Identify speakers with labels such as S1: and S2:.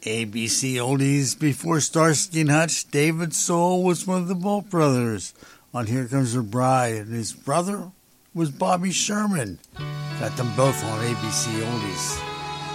S1: ABC Oldies before Starsky and Hutch. David Soul was one of the Bolt brothers on Here Comes Her Bride, and his brother was Bobby Sherman. Got them both on ABC Oldies.